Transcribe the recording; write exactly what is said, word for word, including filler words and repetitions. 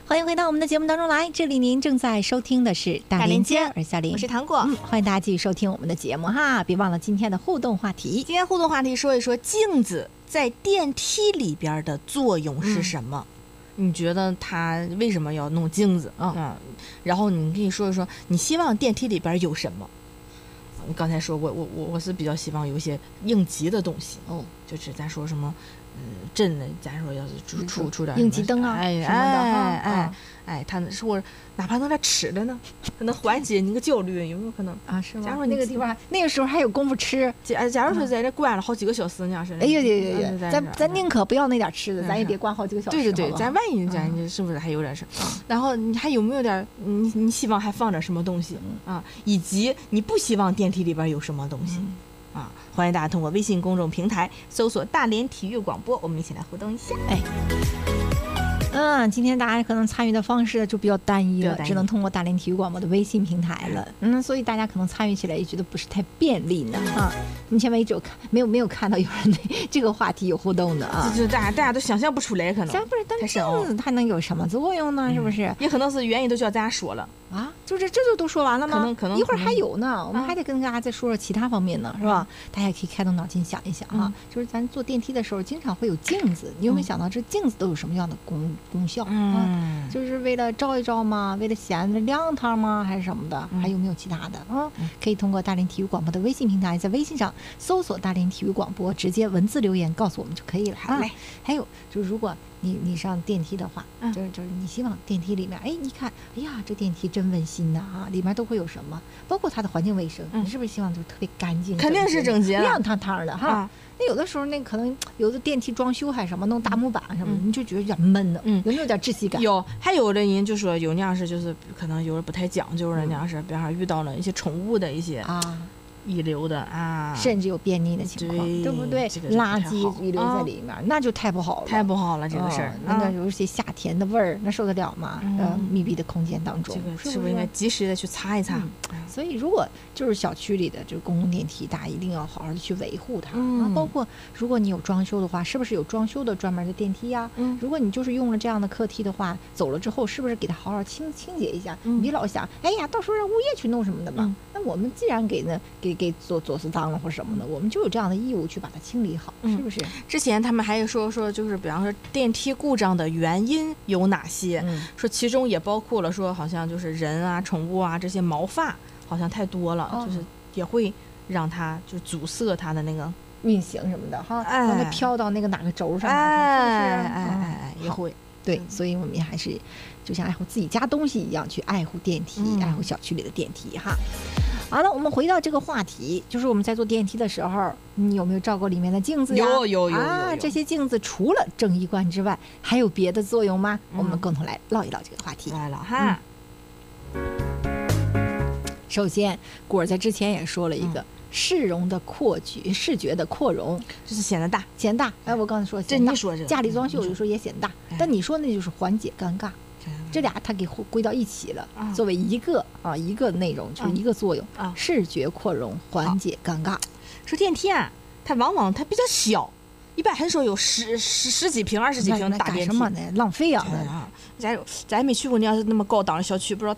欢迎回到我们的节目当中来，这里您正在收听的是大连接，我是小林， 我是糖果、 嗯。欢迎大家继续收听我们的节目哈，别忘了今天的互动话题。 今天互动话题说一说镜子在电梯里边的作用是什么？嗯、你觉得它为什么要弄镜子？嗯，嗯然后你可以说一说你希望电梯里边有什么？你刚才说过，我我我是比较希望有一些应急的东西哦，就是咱说什么。嗯，震的，咱说要是出出出点应急灯啊， 哎什么的哎哎哎，他说哪怕弄点吃的呢，可能缓解你个焦虑，有没有可能啊？是吗？ 假如那个地方那个时候还有功夫吃， 假假如说在这关了好几个小时，你要是哎呀呀呀呀，咱咱宁可不要那点吃的，咱也别关好几个小时。 对对对，咱万一咱是不是还有点事？然后你还有没有点你你希望还放点什么东西啊？以及你不希望电梯里边有什么东西？啊，欢迎大家通过微信公众平台搜索大连体育广播，我们一起来互动一下。 哎，嗯，今天大家可能参与的方式就比较单一了，只能通过大连体育广播的微信平台了。嗯，所以大家可能参与起来也觉得不是太便利呢。啊，目前为止有看没有没有看到有人对这个话题有互动的啊？ 就是大家大家都想象不出来，可能想不是，但是它能有什么作用呢？是不是？ 也可能是原因都叫大家说了。 啊，就是这就都说完了吗？ 可能可能一会儿还有呢，我们还得跟大家再说说其他方面呢，是吧？大家可以开动脑筋想一想啊，就是咱坐电梯的时候经常会有镜子，你有没有想到这镜子都有什么样的功功效啊？就是为了照一照吗？为了显得亮堂吗？还是什么的？还有没有其他的啊？可以通过大连体育广播的微信平台，在微信上搜索大连体育广播，直接文字留言告诉我们就可以了。 好嘞。 还有就是如果你你上电梯的话， 嗯、 就是就是你希望电梯里面，哎，你看，哎呀，这电梯真温馨呐啊，里面都会有什么？包括它的环境卫生，嗯、你是不是希望就是特别干净？ 肯定是整洁、 亮堂堂的哈。 啊、 那有的时候那可能有的电梯装修还是什么弄大木板什么，嗯、你就觉得有点闷的，嗯，有没有点窒息感？ 有，还有的人就说有那样是就是可能有人不太讲究的那样是，比方说遇到了一些宠物的一些啊。 遗留的啊， 甚至有便秘的情况， 对, 对不对？ 这个、 垃圾遗留在里面，啊、那就太不好了， 太不好了，这个事儿。 哦、那有一些夏天的味儿，那受得了吗？嗯、呃，密闭的空间当中， 这个是不是应该及时的去擦一擦？ 嗯、所以，如果就是小区里的就是公共电梯，大家一定要好好的去维护它。嗯、啊，包括如果你有装修的话，是不是有装修的专门的电梯呀、啊？嗯，如果你就是用了这样的客梯的话，走了之后，是不是给它好好清清洁一下？嗯、你别老想，哎呀，到时候让物业去弄什么的嘛。嗯、那我们既然给呢，给给做做是。脏了或什么的，我们就有这样的义务去把它清理好，是不是？ 嗯、之前他们还说说，就是比方说电梯故障的原因有哪些？嗯、说其中也包括了说，好像就是人啊、宠物啊这些毛发好像太多了，哦、就是也会让它就阻塞它的那个运行什么的哈， 哎、 让它飘到那个哪个轴上， 哎是不是？ 哎哎哎，也会。 对，所以我们也还是就像爱护自己家东西一样，去爱护电梯，嗯、爱护小区里的电梯哈。好了，我们回到这个话题，就是我们在坐电梯的时候，你有没有照过里面的镜子呀？ 有有有有啊！这些镜子除了正衣冠之外，还有别的作用吗？嗯、我们共同来唠一唠这个话题。 来了哈。 嗯、首先，果儿在之前也说了一个。嗯视容的扩举，视觉的扩容， 就是显得大， 显大。哎，我刚才说显大， 这你说这家里装修有时候也显大，但你说那就是缓解尴尬，这俩它给归到一起了，作为一个啊一个内容，就是一个作用啊，视觉扩容，缓解尴尬。 说电梯啊，它往往它比较小，一般很少有十十十几平、二十几平大电梯。 什么呢？浪费啊！ 啊，咱咱也没去过那样那么高档的小区，不知道